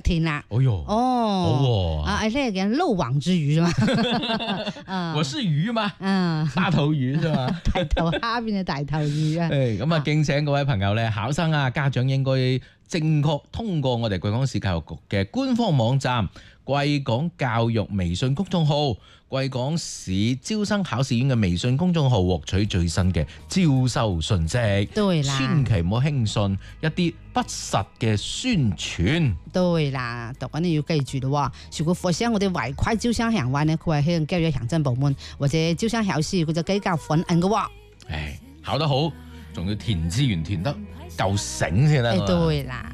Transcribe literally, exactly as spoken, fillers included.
天啦。 哦哟， 哦，啊，而且叫漏網之魚是嘛？ 我是魚嘛， 嗯， 大頭魚是嘛？ 大頭蝦變咗大頭魚啊！ 誒，咁啊，敬請各位朋友咧，考生啊，家長應該正確通過我哋貴港市教育局嘅官方網站、貴港教育微信公眾號、貴港市招生考試院嘅微信公眾號獲取最新嘅招收信息。 對啦， 千祈唔好輕信一啲不實嘅宣傳。 對啦，讀緊你要記住咯。如果發生我哋違規招生行為呢，佢係向教育行政部門或者招生考試佢就計較粉銀嘅喎。 唉，考得好，仲要填資源填得夠醒先得。 對啦。